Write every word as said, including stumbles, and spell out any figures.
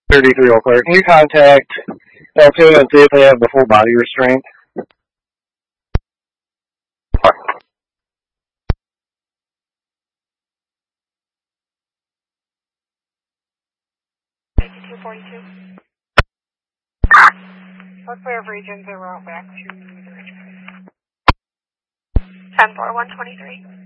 thirty-three Eau Claire. Can you contact L two and see if they have the full body restraint? two forty-two. Eau Claire regions are route back to the Ridge. ten four one twenty-three.